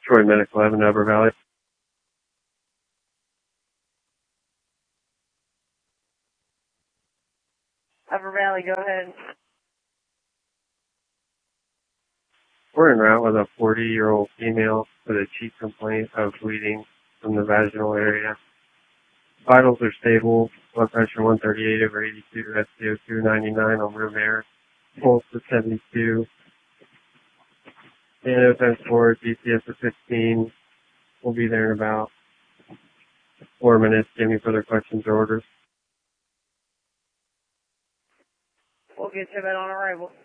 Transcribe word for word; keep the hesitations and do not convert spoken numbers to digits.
Troy Medical, Evan, Upper Valley. Upper Valley, go ahead. We're en route with a forty-year-old female with a chief complaint of bleeding from the vaginal area. Vitals are stable. Blood pressure one thirty-eight over eighty-two. S P O two ninety-nine on room air. Pulse is seventy-two. Nano times four. G C S of fifteen. We'll be there in about four minutes. Give me further questions or orders. We'll get to that on arrival.